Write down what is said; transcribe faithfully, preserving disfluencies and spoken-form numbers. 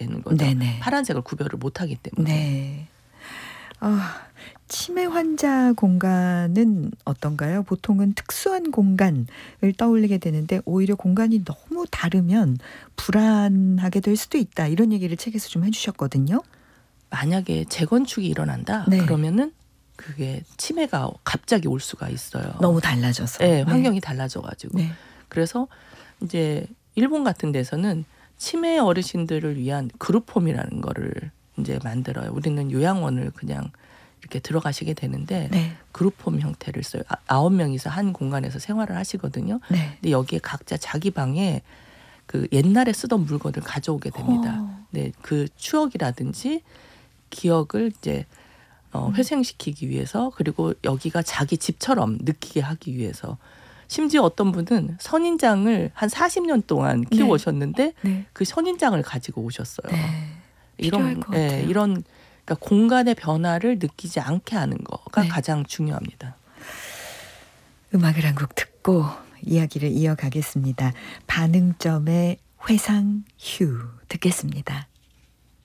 되는 거죠. 네네. 파란색을 구별을 못하기 때문에. 네. 아, 치매 환자 공간은 어떤가요? 보통은 특수한 공간을 떠올리게 되는데 오히려 공간이 너무 다르면 불안하게 될 수도 있다. 이런 얘기를 책에서 좀 해주셨거든요. 만약에 재건축이 일어난다. 네. 그러면은 그게 치매가 갑자기 올 수가 있어요. 너무 달라져서. 네, 환경이 달라져가지고. 네. 그래서 이제 일본 같은 데서는 치매 어르신들을 위한 그룹홈이라는 거를 이제 만들어요. 우리는 요양원을 그냥 이렇게 들어가시게 되는데 네. 그룹홈 형태를 써요. 아, 아홉 명이서 한 공간에서 생활을 하시거든요. 네. 근데 여기에 각자 자기 방에 그 옛날에 쓰던 물건을 가져오게 됩니다. 어. 네, 그 추억이라든지 기억을 이제 어, 회생시키기 위해서, 그리고 여기가 자기 집처럼 느끼게 하기 위해서. 심지어 어떤 분은 선인장을 한 사십 년 동안 키워오셨는데 네. 그 선인장을 가지고 오셨어요. 네. 필요할 이런 것 같아요. 예, 이런 그러니까 공간의 변화를 느끼지 않게 하는 거가 네. 가장 중요합니다. 음악을 한 곡 듣고 이야기를 이어가겠습니다. 반응점의 회상 휴 듣겠습니다.